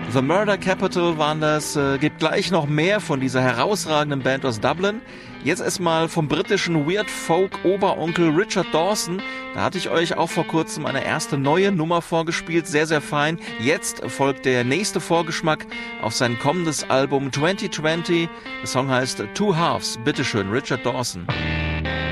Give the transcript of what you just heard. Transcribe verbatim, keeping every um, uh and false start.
The Murder Capital waren das. Äh, gibt gleich noch mehr von dieser herausragenden Band aus Dublin. Jetzt erstmal vom britischen Weird Folk Oberonkel Richard Dawson. Da hatte ich euch auch vor kurzem eine erste neue Nummer vorgespielt. Sehr, sehr fein. Jetzt folgt der nächste Vorgeschmack auf sein kommendes Album zwanzig zwanzig. Der Song heißt Two Halves. Bitteschön, Richard Dawson.